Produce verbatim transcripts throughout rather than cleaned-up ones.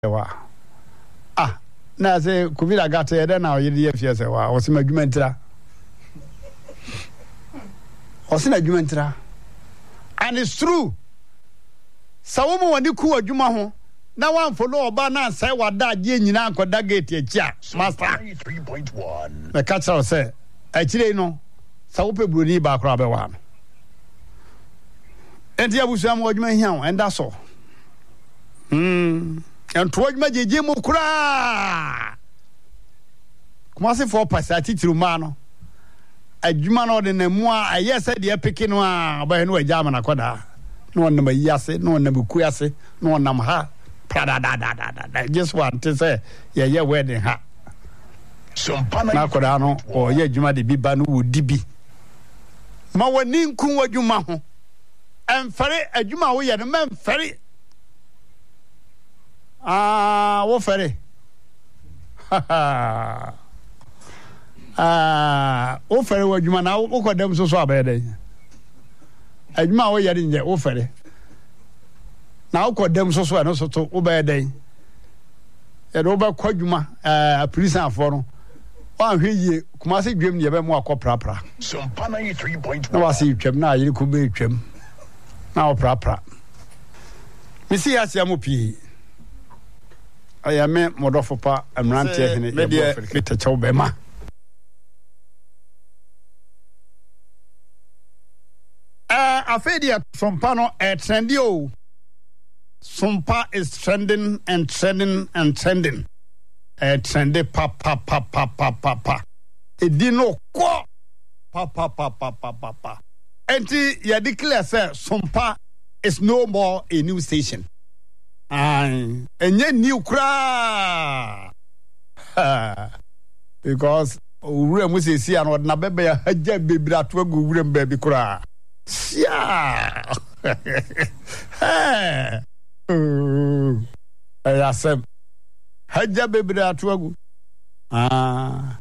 Ah, na say Kubira got here now. You dear fear say, "Wow, what's my argumentra?" What's my argumentra? And it's true. Sawomo wani ku adwuma ho. Na wan follow oba na say wada agye nyina ankoda gate ekia master three point one. Me catch her say, "Akire no, sawo pe broni ba kra be wa no." Enti abusu am adwuma hia ho, and that's all. Hmm. And towards my J mu kura. Kumasi for pasati trumano. Adwuma no de nemu a yes said the picking one by no jam na koda. No one number yase, no one number kuyase, no one nam ha. Prada da da da da. Just want to say, yeah, yeah, wedding ha. Na koda no or ye juma de biba no wo dibi. Ma wani nku wadwuma ho. Emfare adwuma wo ye no man fere. Ah, what ferry? Ah, what ferry? What you man? Now, what got them so so bad? I know what you're in there. What ferry? Now, got them so so and also to obey day. And over Quaduma, a prison for one here, Kumasi Jim, you have more copra. Some panay three point one. No, I see you, now you could be Jim. Now, prapra. Missy Asiamupi. I am a modofopa and ranter in a chobema. Uh, a fadia from Pano at Trendio. Sumpa is trending and trending and trending. A trendy pa pa pa pa pa pa pa. It did no qua pa pa pa pa pa pa pa. And ya declare, sir, Sumpa is no more a new station. And yet new cry because we must see and what Nabebe had just be brought to a good baby cry. Yeah, I said, had just be brought to a good. Ah.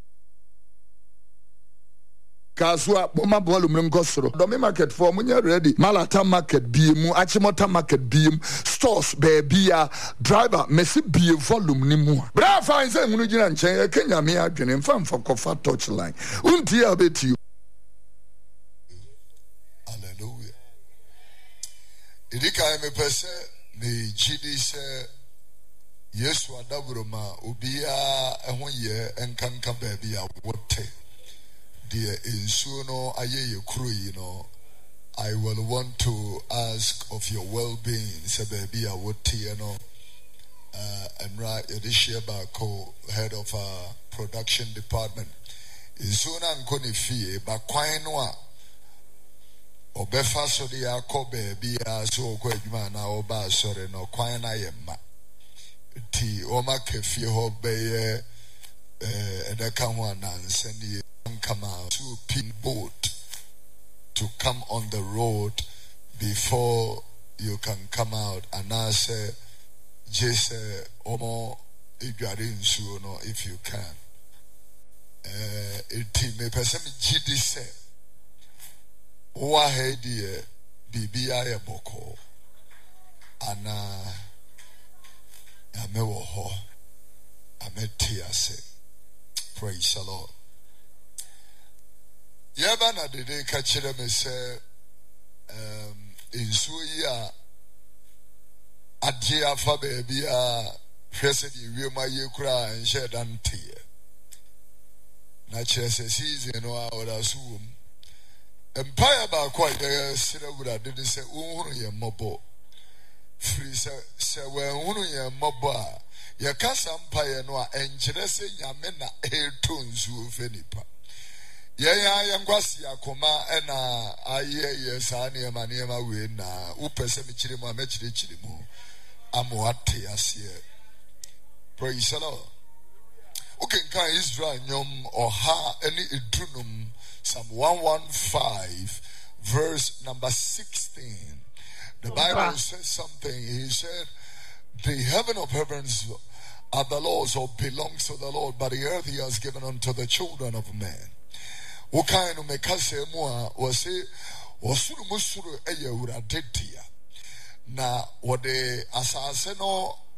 Kaswa boma bolu mlumkosro domi market for munya ready malata market biemu achimota market biem stores baby ya driver mesi bie volume ni mu bra fine say hunu gina nchen Kenya me adwene mfam for kofa touch line unti abeti hallelujah idika me pese me gidi se Yesu adabroma obia ehwo ye enkanka baby ya wote dear insuno aye kruyi no I will want to ask of your well-being say baby I would you know uh, and right this year back head of our production department insuna nkoni fie ba kwan no a obefa so de akọ baby so okọ adwuma na oba sore no kwan na yemma ti o ma kefie ho be eh edaka ho ananse ni come out to pin boat to come on the road before you can come out and I say just omo igware nsuo no if you can eh it me person gidi say wa headie bibia ye boko ana amewo ho ametia say praise the Lord. Yaba na dede ka kire me se um insuo yi a ade afa ba bia hwese di wiema ye kura enhye dante na kire se season no a oda suwom empire ba kwa ye sire wura dede se unhuru ye mobo free se se we unhuru ye mobo a ye kasa empire no a enkire se nyame na eto nsuo fenipa yeah, young Guasi Akoma and I hear yes, I near my near my way now. Upes Michimo, Mechilichimo. Amoate as here. Praise the Lord. Okay, can Israel Yom or Ha any idrunum, Psalm one fifteen, verse number sixteen. The Bible says something. He said, the heaven of heavens are the Lord's, or belongs to the Lord, but the earth he has given unto the children of men. Wokai no mekase mu a wose osuru musuru eye uradedia na wode asase no